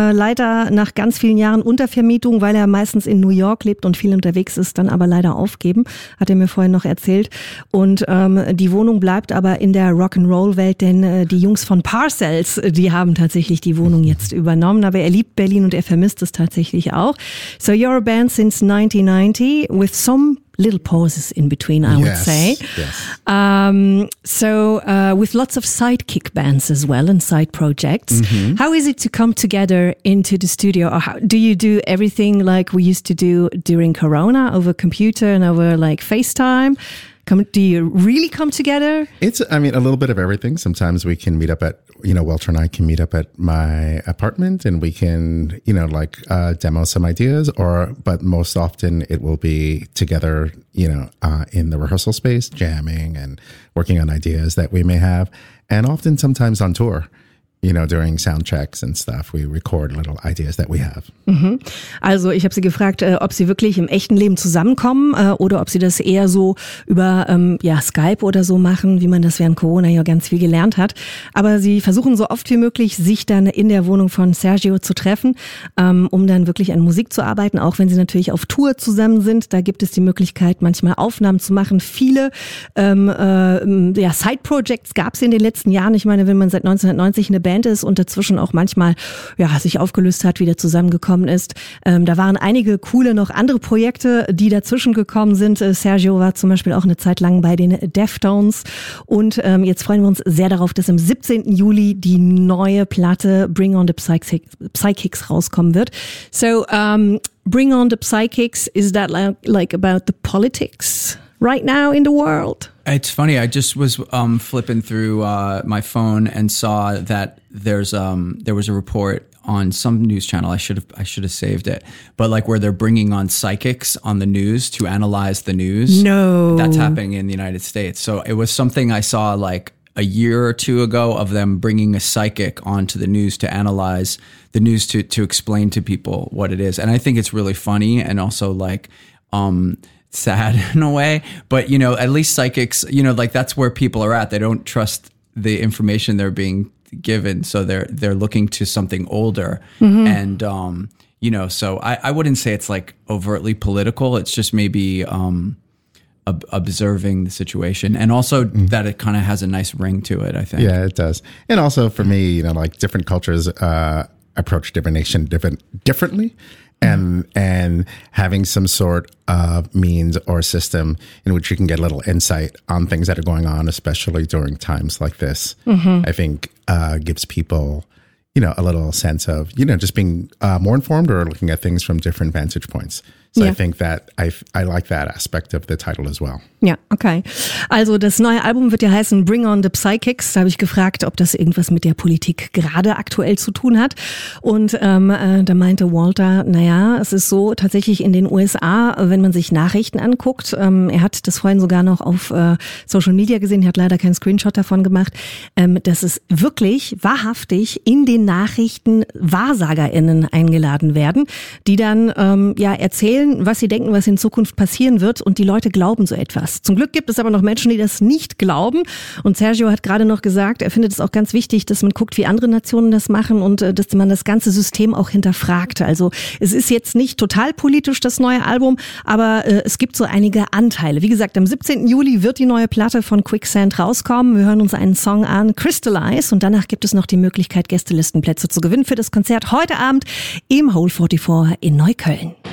leider nach ganz vielen Jahren Untervermietung, weil er meistens in New York lebt und viel unterwegs ist, dann aber leider aufgeben, hat er mir vorhin noch erzählt. Und die Wohnung bleibt aber in der Rock'n'Roll-Welt, denn die Jungs von Parcells, die haben tatsächlich die Wohnung jetzt übernommen, aber er liebt Berlin und er vermisst es tatsächlich auch. So you're a band since 1990 with some little pauses in between, I would say. Yes. So with lots of sidekick bands as well and side projects. Mm-hmm. How is it to come together into the studio? Or do you do everything like we used to do during Corona over computer and over like FaceTime? Do you really come together? It's, I mean, a little bit of everything. Sometimes we can meet up at, Walter and I can meet up at my apartment and we can, demo some ideas but most often it will be together, in the rehearsal space, jamming and working on ideas that we may have. And often sometimes on tour. During sound checks and stuff, we record little ideas that we have. Mhm. Also ich habe sie gefragt, ob sie wirklich im echten Leben zusammenkommen oder ob sie das eher so über Skype oder so machen, wie man das während Corona ja ganz viel gelernt hat. Aber sie versuchen so oft wie möglich, sich dann in der Wohnung von Sergio zu treffen, um dann wirklich an Musik zu arbeiten, auch wenn sie natürlich auf Tour zusammen sind. Da gibt es die Möglichkeit, manchmal Aufnahmen zu machen. Viele Side-Projects gab es in den letzten Jahren. Ich meine, wenn man seit 1990 eine Band ist und dazwischen auch manchmal sich aufgelöst hat, wieder zusammengekommen ist. Da waren einige coole noch andere Projekte, die dazwischen gekommen sind. Sergio war zum Beispiel auch eine Zeit lang bei den Deftones und jetzt freuen wir uns sehr darauf, dass am 17. Juli die neue Platte Bring on the Psychics rauskommen wird. So, Bring on the Psychics, is that like about the politics right now in the world? It's funny. I just was flipping through my phone and saw that there was a report on some news channel. I should have saved it, but like where they're bringing on psychics on the news to analyze the news. No, that's happening in the United States. So it was something I saw like a year or two ago of them bringing a psychic onto the news to analyze the news to explain to people what it is. And I think it's really funny and also like sad in a way, but at least psychics, that's where people are at. They don't trust the information they're being given, so they're looking to something older. Mm-hmm. And so I wouldn't say it's like overtly political. It's just maybe observing the situation, and also that it kind of has a nice ring to it, I think. Yeah, it does. And also for me, different cultures approach divination differently. And having some sort of means or system in which you can get a little insight on things that are going on, especially during times like this, I think gives people, a little sense of, just being more informed or looking at things from different vantage points. So I think that I like that aspect of the title as well. Ja, okay. Also das neue Album wird ja heißen Bring on the Psychics. Da habe ich gefragt, ob das irgendwas mit der Politik gerade aktuell zu tun hat. Und da meinte Walter, es ist so, tatsächlich in den USA, wenn man sich Nachrichten anguckt, er hat das vorhin sogar noch auf Social Media gesehen, er hat leider keinen Screenshot davon gemacht, dass es wirklich wahrhaftig in den Nachrichten WahrsagerInnen eingeladen werden, die dann erzählen, was sie denken, was in Zukunft passieren wird, und die Leute glauben so etwas. Zum Glück gibt es aber noch Menschen, die das nicht glauben, und Sergio hat gerade noch gesagt, er findet es auch ganz wichtig, dass man guckt, wie andere Nationen das machen und dass man das ganze System auch hinterfragt. Also es ist jetzt nicht total politisch, das neue Album, aber es gibt so einige Anteile. Wie gesagt, am 17. Juli wird die neue Platte von Quicksand rauskommen. Wir hören uns einen Song an, Crystallize, und danach gibt es noch die Möglichkeit, Gästelistenplätze zu gewinnen für das Konzert heute Abend im Hole 44 in Neukölln.